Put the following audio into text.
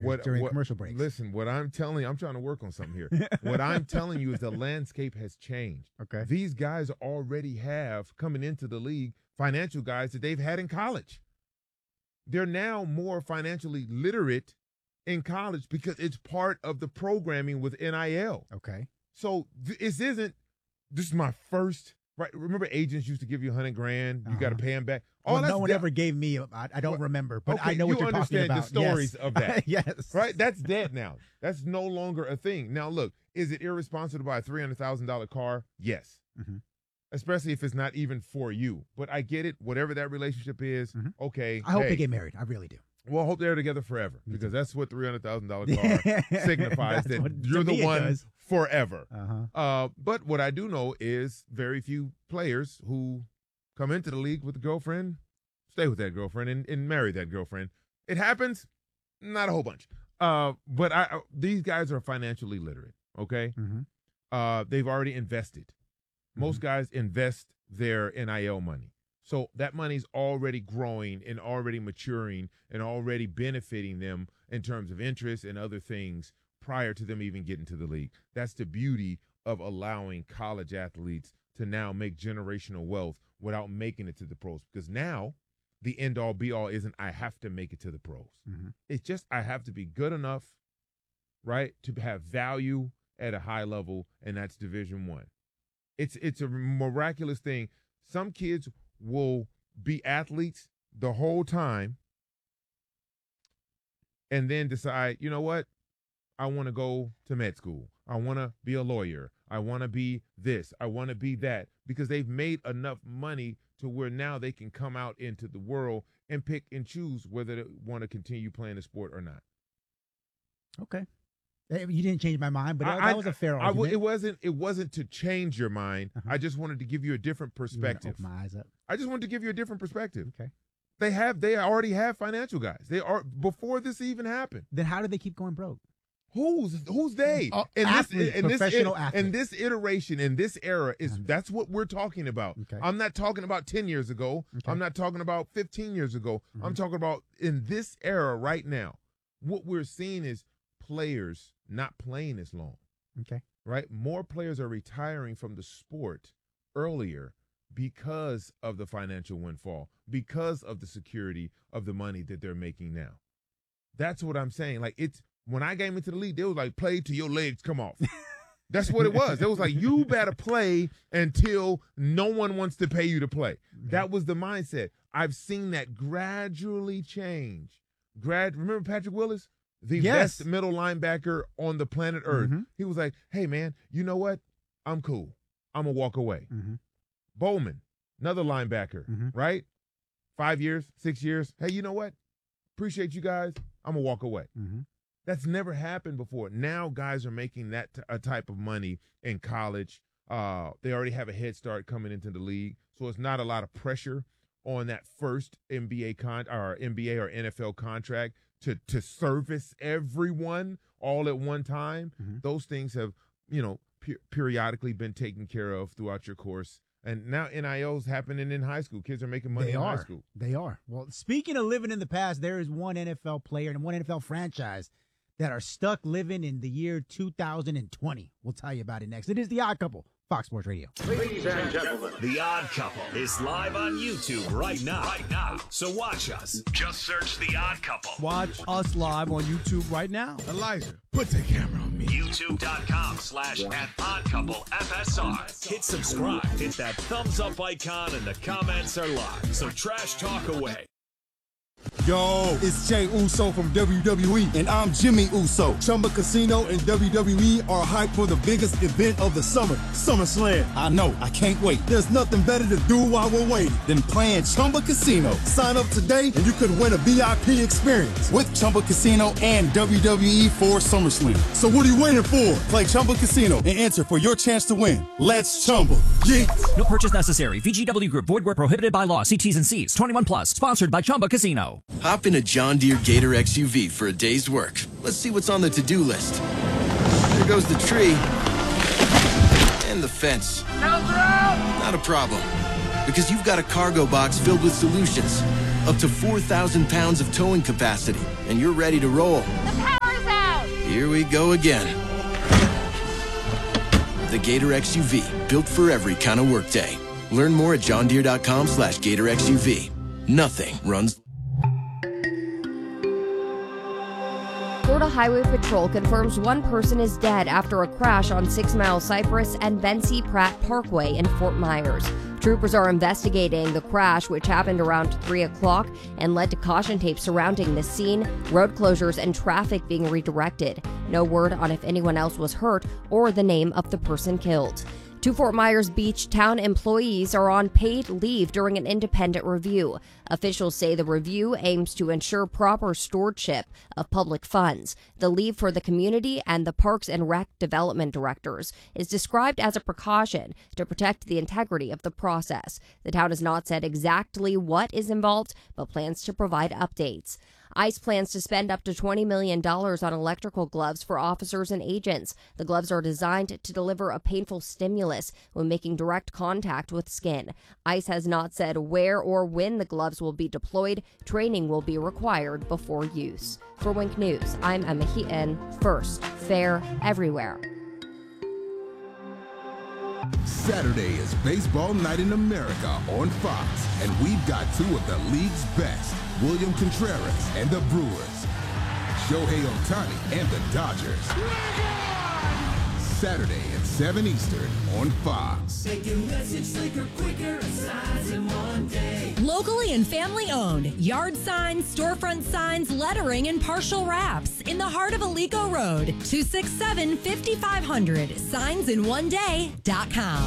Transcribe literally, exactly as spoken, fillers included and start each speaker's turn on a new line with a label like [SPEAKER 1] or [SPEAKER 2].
[SPEAKER 1] what,
[SPEAKER 2] during
[SPEAKER 1] what,
[SPEAKER 2] commercial breaks.
[SPEAKER 1] Listen, what I'm telling you, I'm trying to work on something here. What I'm telling you is the landscape has changed.
[SPEAKER 2] Okay.
[SPEAKER 1] These guys already have, coming into the league, financial guys that they've had in college. They're now more financially literate in college because it's part of the programming with N I L.
[SPEAKER 2] Okay.
[SPEAKER 1] So th- this isn't, this is my first, right? Remember agents used to give you a hundred grand, you
[SPEAKER 2] Uh-huh.
[SPEAKER 1] got to pay them back. All
[SPEAKER 2] Well,
[SPEAKER 1] that's
[SPEAKER 2] no one
[SPEAKER 1] de-
[SPEAKER 2] ever gave me, a, I, I don't
[SPEAKER 1] Well,
[SPEAKER 2] remember, but
[SPEAKER 1] okay,
[SPEAKER 2] I know what
[SPEAKER 1] you
[SPEAKER 2] you're talking
[SPEAKER 1] understand
[SPEAKER 2] about.
[SPEAKER 1] the stories
[SPEAKER 2] yes.
[SPEAKER 1] of that.
[SPEAKER 2] Yes.
[SPEAKER 1] Right? That's dead now. That's no longer a thing. Now, look, is it irresponsible to buy a three hundred thousand dollars car? Yes.
[SPEAKER 2] Mm-hmm.
[SPEAKER 1] Especially if it's not even for you. But I get it. Whatever that relationship is,
[SPEAKER 2] Mm-hmm.
[SPEAKER 1] okay.
[SPEAKER 2] I hope
[SPEAKER 1] hey,
[SPEAKER 2] they get married. I really do.
[SPEAKER 1] Well, I hope they're together forever
[SPEAKER 2] Me
[SPEAKER 1] because
[SPEAKER 2] too.
[SPEAKER 1] that's what three hundred thousand dollars car signifies,
[SPEAKER 2] That's
[SPEAKER 1] that
[SPEAKER 2] what- to
[SPEAKER 1] you're the
[SPEAKER 2] me it
[SPEAKER 1] one
[SPEAKER 2] does.
[SPEAKER 1] forever.
[SPEAKER 2] Uh-huh.
[SPEAKER 1] Uh, but what I do know is very few players who come into the league with a girlfriend, stay with that girlfriend, and, and marry that girlfriend. It happens, not a whole bunch. Uh, but I, I- these guys are financially literate, okay?
[SPEAKER 2] Mm-hmm.
[SPEAKER 1] Uh, they've already invested. Most guys invest their N I L money. So that money's already growing and already maturing and already benefiting them in terms of interest and other things prior to them even getting to the league. That's the beauty of allowing college athletes to now make generational wealth without making it to the pros. Because now the end all be all isn't I have to make it to the pros.
[SPEAKER 2] Mm-hmm.
[SPEAKER 1] It's just I have to be good enough, right, to have value at a high level, and that's Division One. It's it's a miraculous thing. Some kids will be athletes the whole time and then decide, you know what? I want to go to med school. I want to be a lawyer. I want to be this. I want to be that, because they've made enough money to where now they can come out into the world and pick and choose whether they want to continue playing the sport or not.
[SPEAKER 2] Okay. Eh, You didn't change my mind, but that,
[SPEAKER 1] I-
[SPEAKER 2] that was a fair
[SPEAKER 1] I w-
[SPEAKER 2] argument.
[SPEAKER 1] it wasn't. It wasn't to change your mind.
[SPEAKER 2] Uh-huh.
[SPEAKER 1] I just wanted to give you a different
[SPEAKER 2] You wanna
[SPEAKER 1] perspective.
[SPEAKER 2] open my eyes up.
[SPEAKER 1] I just wanted to give you a different perspective.
[SPEAKER 2] Okay.
[SPEAKER 1] They have. They already have financial guys. They are before this even happened.
[SPEAKER 2] Then how did they keep going broke?
[SPEAKER 1] Who's who's they?
[SPEAKER 2] Oh,
[SPEAKER 1] in
[SPEAKER 2] athletes,
[SPEAKER 1] this, in this,
[SPEAKER 2] professional
[SPEAKER 1] in,
[SPEAKER 2] athletes.
[SPEAKER 1] in this iteration, in this era, is
[SPEAKER 2] Uh-huh.
[SPEAKER 1] that's what we're talking about.
[SPEAKER 2] Okay.
[SPEAKER 1] I'm not talking about ten years ago.
[SPEAKER 2] Okay.
[SPEAKER 1] I'm not talking about fifteen years ago.
[SPEAKER 2] Mhm.
[SPEAKER 1] I'm talking about in this era right now. What we're seeing is players not playing as long.
[SPEAKER 2] Okay.
[SPEAKER 1] Right? More players are retiring from the sport earlier because of the financial windfall, because of the security of the money that they're making now. That's what I'm saying. Like, it's when I came into the league, they was like, play till your legs come off. That's what it was. It was like, you better play until no one wants to pay you to play. That was the mindset. I've seen that gradually change. Grad. Remember Patrick Willis? The
[SPEAKER 2] Yes.
[SPEAKER 1] best middle linebacker on the planet Earth.
[SPEAKER 2] Mhm.
[SPEAKER 1] He was like, hey, man, you know what? I'm cool. I'm going to walk away.
[SPEAKER 2] Mm-hmm.
[SPEAKER 1] Bowman, another linebacker,
[SPEAKER 2] Mhm.
[SPEAKER 1] right? Five years, six years. Hey, you know what? Appreciate you guys. I'm going to walk away.
[SPEAKER 2] Mm-hmm.
[SPEAKER 1] That's never happened before. Now guys are making that t- a type of money in college. Uh, they already have a head start coming into the league, so it's not a lot of pressure on that first N B A con or N B A or N F L contract to to service everyone all at one time.
[SPEAKER 2] Mhm.
[SPEAKER 1] Those things have, you know, per- periodically been taken care of throughout your course. And now N I L's happening in high school. Kids are making money
[SPEAKER 2] They
[SPEAKER 1] in
[SPEAKER 2] are.
[SPEAKER 1] high school.
[SPEAKER 2] They are. Well, speaking of living in the past, there is one N F L player and one N F L franchise that are stuck living in the year two thousand twenty. We'll tell you about it next. It is The Odd Couple, Fox Sports Radio.
[SPEAKER 3] Ladies and gentlemen,
[SPEAKER 4] The Odd Couple is live on YouTube right now. Right now. So watch us. Just search The Odd Couple.
[SPEAKER 5] Watch us live on YouTube right now.
[SPEAKER 1] Elijah, put the camera on me.
[SPEAKER 4] YouTube.com slash at Odd Couple F S R. Hit subscribe. Hit that thumbs up icon and the comments are live. So trash talk away.
[SPEAKER 6] Yo, it's Jay Uso from W W E, and I'm Jimmy Uso. Chumba Casino and W W E are hyped for the biggest event of the summer, SummerSlam. I know, I can't wait. There's nothing better to do while we're waiting than playing Chumba Casino. Sign up today, and you could win a V I P experience with Chumba Casino and W W E for SummerSlam. So what are you waiting for? Play Chumba Casino and enter for your chance to win. Let's Chumba. Yeah.
[SPEAKER 7] No purchase necessary. V G W Group. Void where prohibited by law. See T's and C's. twenty-one plus. Sponsored by Chumba Casino.
[SPEAKER 8] Hop in a John Deere Gator X U V for a day's work. Let's see what's on the to-do list. There goes the tree. And the fence. Not a problem. Because you've got a cargo box filled with solutions. Up to four thousand pounds of towing capacity. And you're ready to roll.
[SPEAKER 9] The power
[SPEAKER 8] Here we go again. The Gator X U V, built for every kind of workday. Learn more at johndeere.com slash Gator X U V. Nothing runs.
[SPEAKER 3] Florida Highway Patrol confirms one person is dead after a crash on Six Mile Cypress and Benzie Pratt Parkway in Fort Myers. Troopers are investigating the crash, which happened around three o'clock and led to caution tape surrounding the scene, road closures, and traffic being redirected. No word on if anyone else was hurt or the name of the person killed. Two Fort Myers Beach town employees are on paid leave during an independent review. Officials say the review aims to ensure proper stewardship of public funds. The leave for the community and the Parks and Rec development directors is described as a precaution to protect the integrity of the process. The town has not said exactly what is involved, but plans to provide updates. ICE plans to spend up to twenty million dollars on electrical gloves for officers and agents. The gloves are designed to deliver a painful stimulus when making direct contact with skin. ICE has not said where or when the gloves will be deployed. Training will be required before use. For Wink News, I'm Emma Heaton. First, fair everywhere.
[SPEAKER 9] Saturday is Baseball Night in America on Fox, and we've got two of the league's best, William Contreras and the Brewers, Shohei Ohtani and the Dodgers. Saturday at seven Eastern on Fox.
[SPEAKER 10] Make your message slicker, quicker, signs in one day.
[SPEAKER 11] Locally and family owned. Yard signs, storefront signs, lettering, and partial wraps in the heart of Alico Road. two six seven, five five zero zero. signs in one day dot com.